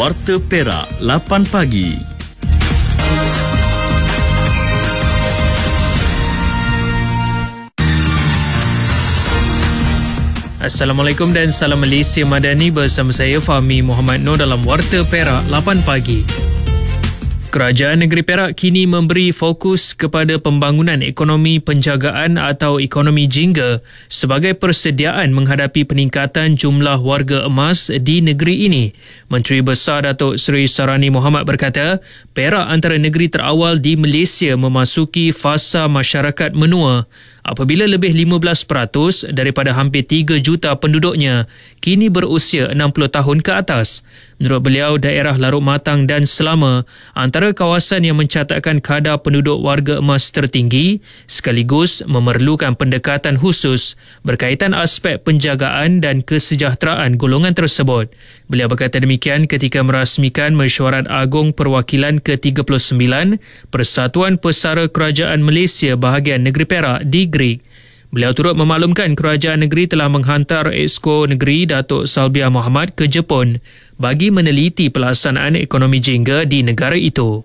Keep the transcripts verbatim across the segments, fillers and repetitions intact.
Warta Perak lapan pagi. Assalamualaikum dan salam Malaysia Madani, bersama saya Fahmi Muhammad Noor dalam Warta Perak lapan pagi. Kerajaan Negeri Perak kini memberi fokus kepada pembangunan ekonomi penjagaan atau ekonomi jingga sebagai persediaan menghadapi peningkatan jumlah warga emas di negeri ini. Menteri Besar Datuk Seri Sarani Mohamad berkata, Perak antara negeri terawal di Malaysia memasuki fasa masyarakat menua apabila lebih lima belas peratus daripada hampir tiga juta penduduknya kini berusia enam puluh tahun ke atas. Menurut beliau, daerah Larut Matang dan Selama antara kawasan yang mencatatkan kadar penduduk warga emas tertinggi sekaligus memerlukan pendekatan khusus berkaitan aspek penjagaan dan kesejahteraan golongan tersebut. Beliau berkata demikian ketika merasmikan Mesyuarat Agung Perwakilan ke tiga puluh sembilan Persatuan Pesara Kerajaan Malaysia bahagian Negeri Perak di Greek. Beliau turut memaklumkan kerajaan negeri telah menghantar Exco Negeri Datuk Salbiah Mohamad ke Jepun bagi meneliti pelaksanaan ekonomi jingga di negara itu.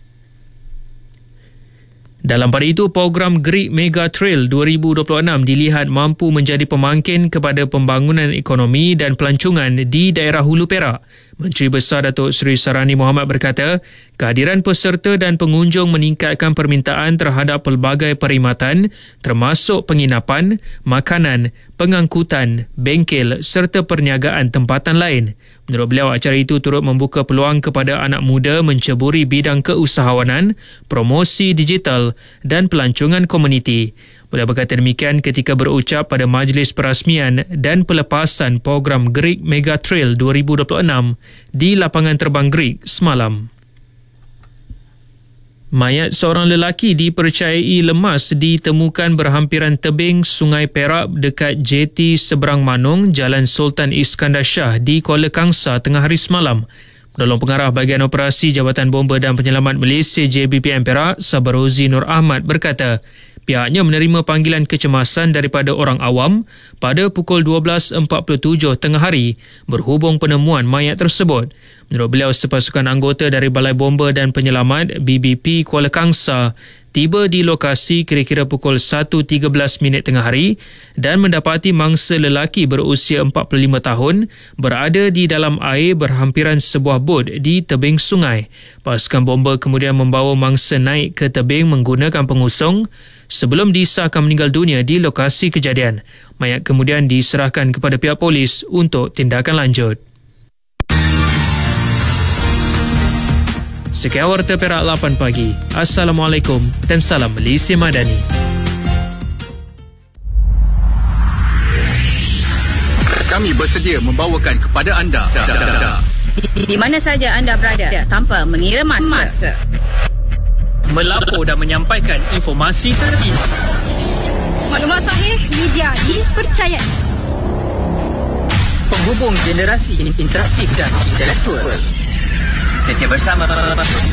Dalam pada itu, program Greek Mega Trail dua ribu dua puluh enam dilihat mampu menjadi pemangkin kepada pembangunan ekonomi dan pelancongan di daerah Hulu Perak. Menteri Besar Datuk Seri Sarani Mohamad berkata, kehadiran peserta dan pengunjung meningkatkan permintaan terhadap pelbagai perkhidmatan termasuk penginapan, makanan, pengangkutan, bengkel serta perniagaan tempatan lain. Menurut beliau, acara itu turut membuka peluang kepada anak muda menceburi bidang keusahawanan, promosi digital dan pelancongan komuniti. Beliau berkata demikian ketika berucap pada majlis perasmian dan pelepasan program Greek Mega Trail dua ribu dua puluh enam di lapangan terbang Greek semalam. Mayat seorang lelaki dipercayai lemas ditemukan berhampiran tebing Sungai Perak dekat J T Seberang Manung, Jalan Sultan Iskandar Shah di Kuala Kangsar tengah hari semalam. Penolong Pengarah Bahagian Operasi Jabatan Bomba dan Penyelamat Malaysia J B P M Perak, Sabarozi Nur Ahmad berkata, pihaknya menerima panggilan kecemasan daripada orang awam pada pukul dua belas empat puluh tujuh tengah hari berhubung penemuan mayat tersebut. Menurut beliau, sepasukan anggota dari Balai Bomba dan Penyelamat B B P Kuala Kangsar tiba di lokasi kira-kira pukul satu tiga belas minit tengah hari dan mendapati mangsa lelaki berusia empat puluh lima tahun berada di dalam air berhampiran sebuah bot di tebing sungai. Pasukan bomba kemudian membawa mangsa naik ke tebing menggunakan pengusung sebelum disahkan meninggal dunia di lokasi kejadian. Mayat kemudian diserahkan kepada pihak polis untuk tindakan lanjut. Sekian Warta Perak lapan pagi. Assalamualaikum dan salam Malaysia Madani. Kami bersedia membawakan kepada anda di, di mana saja anda berada tanpa mengira masa. Melapor dan menyampaikan informasi terkini. Maklumat sahih, media dipercayai. Penghubung generasi interaktif dan intelektual. Setia bersama